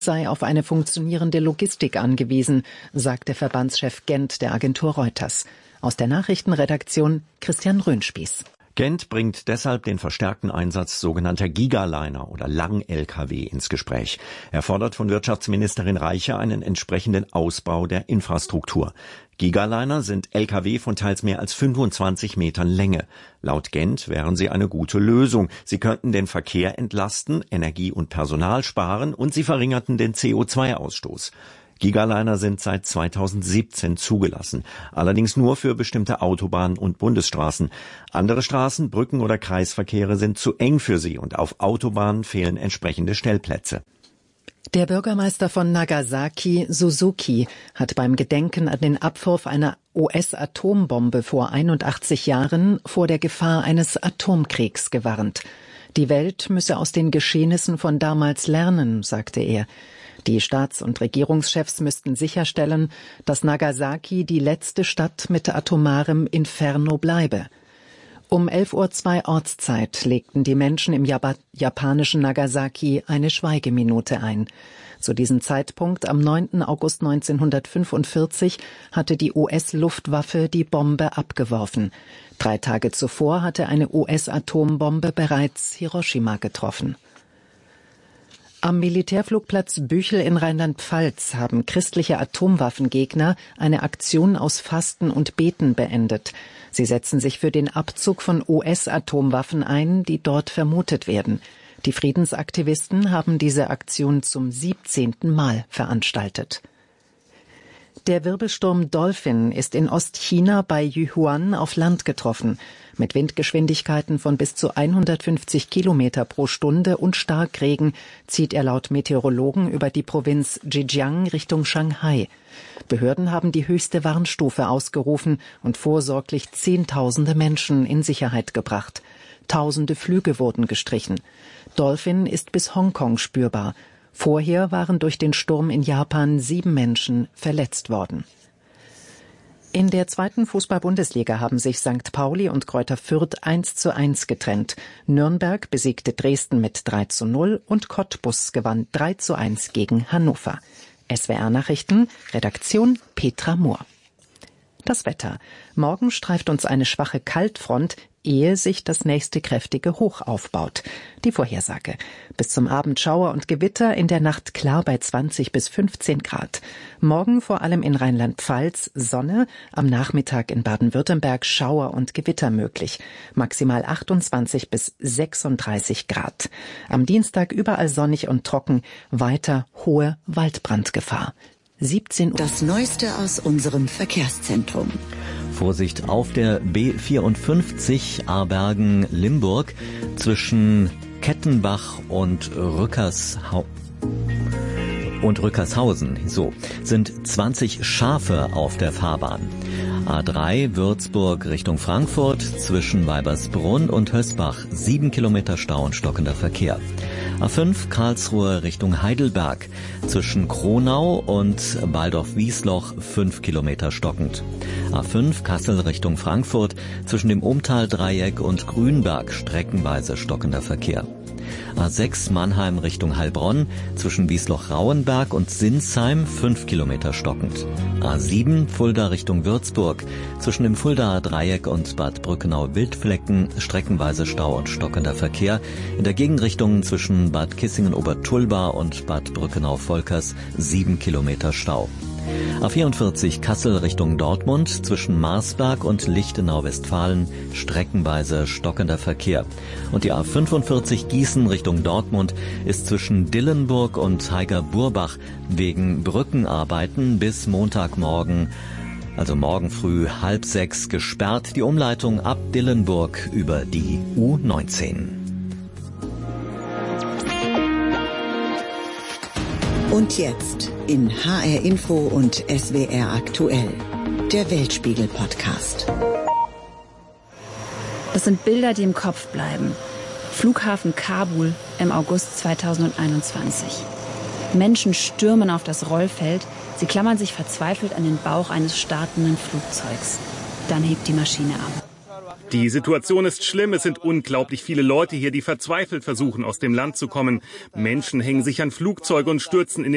sei auf eine funktionierende Logistik angewiesen, sagte Verbandschef Gent der Agentur Reuters. Aus der Nachrichtenredaktion Christian Röhnspieß. Gent bringt deshalb den verstärkten Einsatz sogenannter Gigaliner oder Lang-Lkw ins Gespräch. Er fordert von Wirtschaftsministerin Reiche einen entsprechenden Ausbau der Infrastruktur. Gigaliner sind Lkw von teils mehr als 25 Metern Länge. Laut Gent wären sie eine gute Lösung. Sie könnten den Verkehr entlasten, Energie und Personal sparen und sie verringerten den CO2-Ausstoß. Gigaliner sind seit 2017 zugelassen, allerdings nur für bestimmte Autobahnen und Bundesstraßen. Andere Straßen, Brücken oder Kreisverkehre sind zu eng für sie und auf Autobahnen fehlen entsprechende Stellplätze. Der Bürgermeister von Nagasaki, Suzuki, hat beim Gedenken an den Abwurf einer US-Atombombe vor 81 Jahren vor der Gefahr eines Atomkriegs gewarnt. Die Welt müsse aus den Geschehnissen von damals lernen, sagte er. Die Staats- und Regierungschefs müssten sicherstellen, dass Nagasaki die letzte Stadt mit atomarem Inferno bleibe. Um 11:02 Uhr Ortszeit legten die Menschen im japanischen Nagasaki eine Schweigeminute ein. Zu diesem Zeitpunkt, am 9. August 1945, hatte die US-Luftwaffe die Bombe abgeworfen. 3 Tage zuvor hatte eine US-Atombombe bereits Hiroshima getroffen. Am Militärflugplatz Büchel in Rheinland-Pfalz haben christliche Atomwaffengegner eine Aktion aus Fasten und Beten beendet. Sie setzen sich für den Abzug von US-Atomwaffen ein, die dort vermutet werden. Die Friedensaktivisten haben diese Aktion zum 17. Mal veranstaltet. Der Wirbelsturm Dolphin ist in Ostchina bei Yihuan auf Land getroffen. Mit Windgeschwindigkeiten von bis zu 150 Kilometer pro Stunde und Starkregen zieht er laut Meteorologen über die Provinz Zhejiang Richtung Shanghai. Behörden haben die höchste Warnstufe ausgerufen und vorsorglich Zehntausende Menschen in Sicherheit gebracht. Tausende Flüge wurden gestrichen. Dolphin ist bis Hongkong spürbar. Vorher waren durch den Sturm in Japan 7 Menschen verletzt worden. In der 2. Fußball-Bundesliga haben sich St. Pauli und Greuther Fürth 1:1 getrennt. Nürnberg besiegte Dresden mit 3:0 und Cottbus gewann 3:1 gegen Hannover. SWR Nachrichten, Redaktion Petra Mohr. Das Wetter. Morgen streift uns eine schwache Kaltfront, ehe sich das nächste kräftige Hoch aufbaut. Die Vorhersage. Bis zum Abend Schauer und Gewitter, in der Nacht klar bei 20 bis 15 Grad. Morgen vor allem in Rheinland-Pfalz Sonne, am Nachmittag in Baden-Württemberg Schauer und Gewitter möglich. Maximal 28 bis 36 Grad. Am Dienstag überall sonnig und trocken, weiter hohe Waldbrandgefahr. 17 Uhr. Das Neueste aus unserem Verkehrszentrum. Vorsicht auf der B54 Aarbergen-Limburg zwischen Kettenbach und Rückershausen. So sind 20 Schafe auf der Fahrbahn. A3 Würzburg Richtung Frankfurt zwischen Weibersbrunn und Hösbach 7 Kilometer Stau und stockender Verkehr. A5 Karlsruhe Richtung Heidelberg zwischen Kronau und Waldorf-Wiesloch 5 Kilometer stockend. A5 Kassel Richtung Frankfurt zwischen dem Umtal-Dreieck und Grünberg streckenweise stockender Verkehr. A6 Mannheim Richtung Heilbronn zwischen Wiesloch-Rauenberg und Sinsheim 5 Kilometer stockend. A7 Fulda Richtung Würzburg zwischen dem Fuldaer Dreieck und Bad Brückenau-Wildflecken streckenweise Stau und stockender Verkehr. In der Gegenrichtung zwischen Bad Kissingen-Obertulba und Bad Brückenau-Volkers 7 Kilometer Stau. A44 Kassel Richtung Dortmund zwischen Marsberg und Lichtenau-Westfalen streckenweise stockender Verkehr. Und die A45 Gießen Richtung Dortmund ist zwischen Dillenburg und Heiger-Burbach wegen Brückenarbeiten bis Montagmorgen, also morgen früh 5:30 gesperrt. Die Umleitung ab Dillenburg über die U19. Und jetzt in HR Info und SWR aktuell, der Weltspiegel-Podcast. Das sind Bilder, die im Kopf bleiben. Flughafen Kabul im August 2021. Menschen stürmen auf das Rollfeld, sie klammern sich verzweifelt an den Bauch eines startenden Flugzeugs. Dann hebt die Maschine ab. Die Situation ist schlimm. Es sind unglaublich viele Leute hier, die verzweifelt versuchen, aus dem Land zu kommen. Menschen hängen sich an Flugzeuge und stürzen in